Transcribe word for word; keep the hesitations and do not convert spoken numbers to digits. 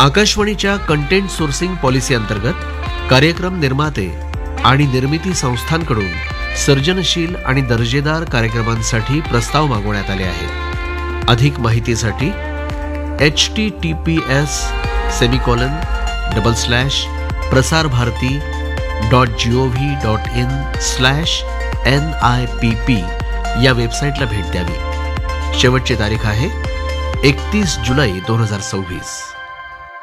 आकाशवाणीच्या content sourcing policy अंतर्गत कार्यक्रम निर्माते आणि निर्मिती संस्थांकडून सर्जनशील आणि दर्जेदार कार्यक्रमांसाठी प्रस्ताव मागवण्यात आले आहेत. अधिक माहितीसाठी H T T P S semicolon double slash Prasar Bharati dot G O V dot in slash N I P P या वेबसाईटला भेट द्यावी. शेवटची तारीख आहे एकतीस जुलै दोन हजार सव्वीस.